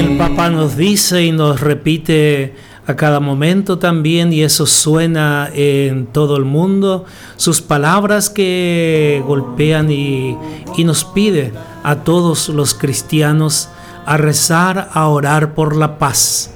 El Papa nos dice y nos repite a cada momento también, y eso suena en todo el mundo, sus palabras que golpean y nos pide a todos los cristianos a rezar, a orar por la paz.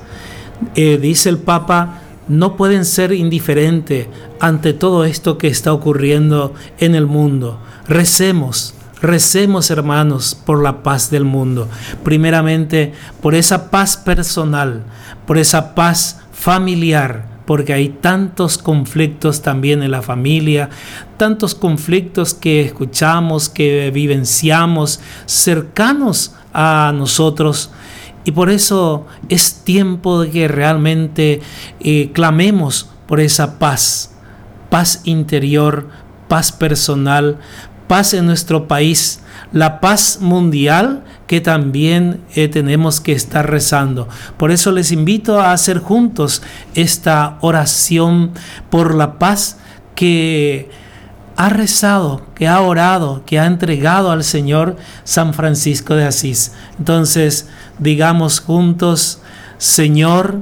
Dice el Papa, no pueden ser indiferentes ante todo esto que está ocurriendo en el mundo. Recemos, hermanos, por la paz del mundo. Primeramente, por esa paz personal, por esa paz familiar, porque hay tantos conflictos también en la familia, tantos conflictos que escuchamos, que vivenciamos, cercanos a nosotros. Y por eso es tiempo de que realmente clamemos por esa paz, paz interior, paz personal, paz en nuestro país, la paz mundial que también tenemos que estar rezando. Por eso les invito a hacer juntos esta oración por la paz que ha rezado, que ha orado, que ha entregado al Señor San Francisco de Asís. Entonces, digamos juntos: Señor,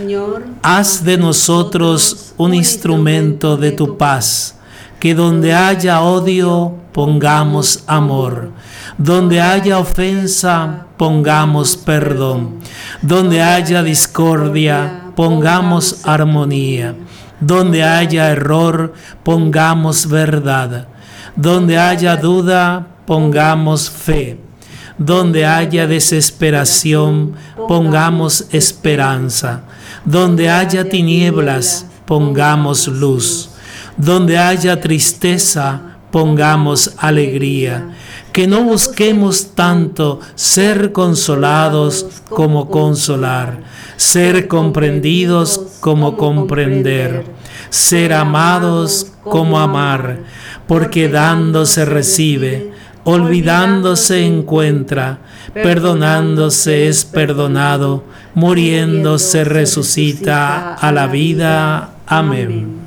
haz de nosotros un instrumento de tu paz, que donde haya odio, pongamos amor, donde haya ofensa, pongamos perdón, donde haya discordia, pongamos armonía, donde haya error, pongamos verdad, donde haya duda, pongamos fe, donde haya desesperación, pongamos esperanza, donde haya tinieblas, pongamos luz, donde haya tristeza, pongamos alegría. Que no busquemos tanto ser consolados como consolar, ser comprendidos como comprender, ser amados como amar, porque dando se recibe, olvidando se encuentra, perdonándose es perdonado, muriendo se resucita a la vida. Amén.